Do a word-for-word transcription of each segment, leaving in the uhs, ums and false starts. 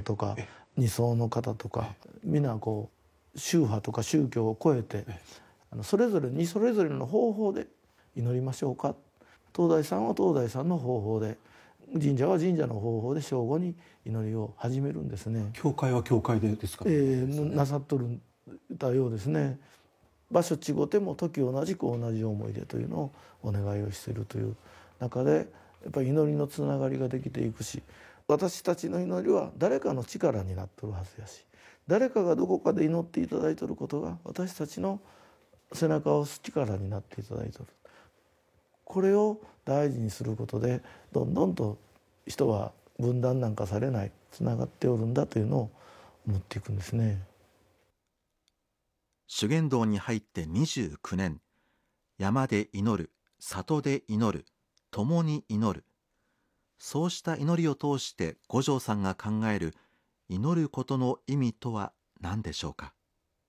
とか二層の方とか皆こう宗派とか宗教を超えてあのそれぞれにそれぞれの方法で祈りましょうか。東大さんは東大さんの方法で、神社は神社の方法で正午に祈りを始めるんですね。 教会は教会でですか、 えー、なさっとるたようですね。場所違っても時同じく同じ思いでというのをお願いをしているという中で、やっぱり祈りのつながりができていくし、私たちの祈りは誰かの力になっとるはずやし、誰かがどこかで祈っていただいていることが私たちの背中を押す力になっていただいている。これを大事にすることでどんどんと人は分断なんかされない、つながっておるんだというのを思っていくんですね。 修験道に入ってにじゅうきゅうねん、山で祈る、里で祈る、共に祈る、そうした祈りを通して五条さんが考える祈ることの意味とは何でしょうか。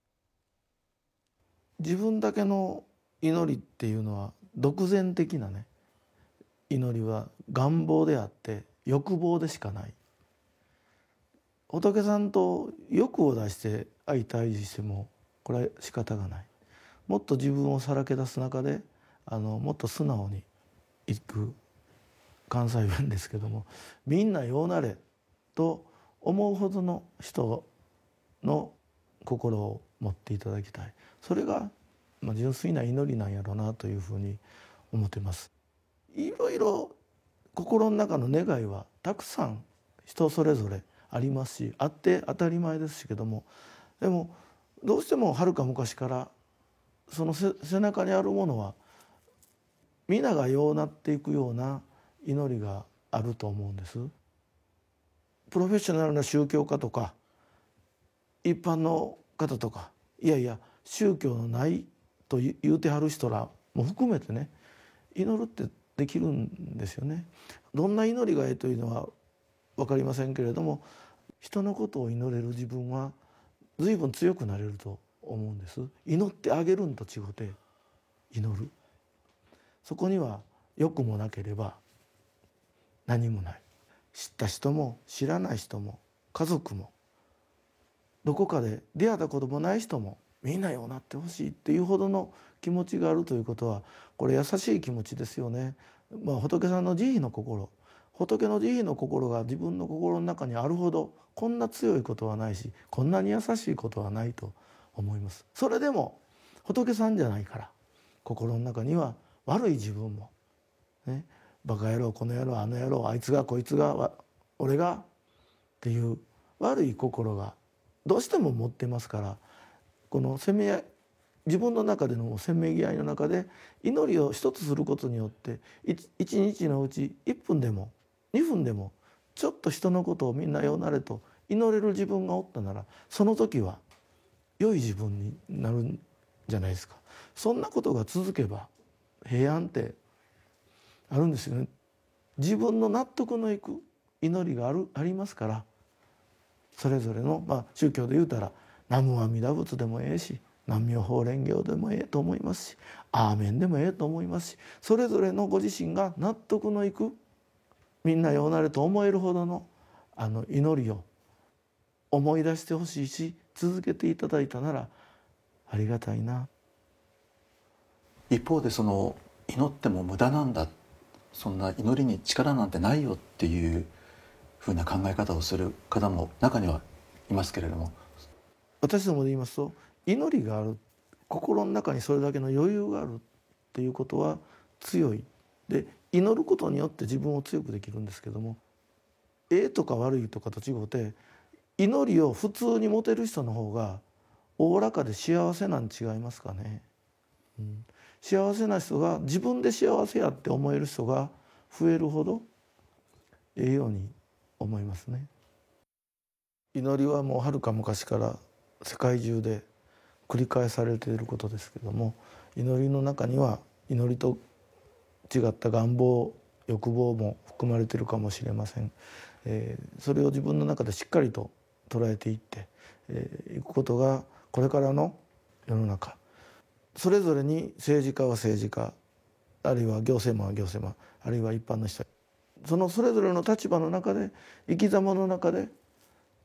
自分だけの祈りっていうのは独善的なね、祈りは願望であって欲望でしかない。仏さんと欲を出して相対峙してもこれは仕方がない。もっと自分をさらけ出す中であのもっと素直にいく、関西弁ですけども、みんなようなれと思うほどの人の心を持っていただきたい。それが、まあ、純粋な祈りなんやろうなというふうに思ってます。いろいろ心の中の願いはたくさん人それぞれありますし、あって当たり前ですけども、でもどうしてもはるか昔からその背中にあるものは皆がようなっていくような祈りがあると思うんです。プロフェッショナルな宗教家とか一般の方とか、いやいや宗教のないと言うてはる人らも含めてね、祈るってできるんですよね。どんな祈りがええというのは分かりませんけれども、人のことを祈れる自分は随分強くなれると思うんです。祈ってあげるんと違って祈る、そこには欲もなければ何もない。知った人も知らない人も家族もどこかで出会ったこともない人もみんなようなってほしいっていうほどの気持ちがあるということは、これ優しい気持ちですよね。まあ、仏さんの慈悲の心、仏の慈悲の心が自分の心の中にあるほどこんな強いことはないし、こんなに優しいことはないと思います。それでも仏さんじゃないから心の中には悪い自分もね、バカ野郎この野郎あの野郎あいつがこいつが俺がっていう悪い心がどうしても持ってますから、このせめ合い、自分の中でのせめぎ合いの中で祈りを一つすることによって一日のうちいっぷんでもにふんでもちょっと人のことをみんなようなれと祈れる自分がおったなら、その時は良い自分になるんじゃないですか。そんなことが続けば平安ってあるんですよね。自分の納得のいく祈りがあるありますから、それぞれの、まあ、宗教で言うたら南無阿弥陀仏でもええし、南無法蓮華でもええと思いますし、アーメンでもええと思いますし、それぞれのご自身が納得のいく、みんなようなれと思えるほどのあの祈りを思い出してほしいし、続けていただいたならありがたいな。 一方でその祈っても無駄なんだ、そんな祈りに力なんてないよっていうふうな考え方をする方も中にはいますけれども、 私どもで言いますと、祈りがある、心の中にそれだけの余裕があるっていうことは強い。で祈ることによって自分を強くできるんですけども、ええとか悪いとかと違って祈りを普通に持てる人の方がおおらかで幸せなん違いますかね。うん、幸せな人が自分で幸せやって思える人が増えるほどええように思いますね。祈りはもうはるか昔から世界中で繰り返されていることですけども、祈りの中には祈りと違った願望欲望も含まれているかもしれません。えー、それを自分の中でしっかりと捉えていってい、えー、くことがこれからの世の中、それぞれに政治家は政治家、あるいは行政マンは行政マン、あるいは一般の人、そのそれぞれの立場の中で生き様の中で